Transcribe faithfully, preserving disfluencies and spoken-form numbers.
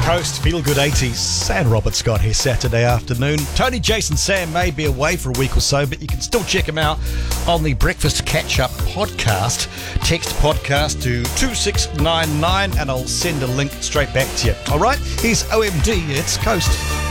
Coast, Feel Good eighties, and Robert Scott here Saturday afternoon. Tony, Jason, Sam may be away for a week or so, but you can still check them out on the Breakfast Catch-Up podcast. Text podcast to two six nine nine and I'll send a link straight back to you. All right, here's O M D, it's Coast.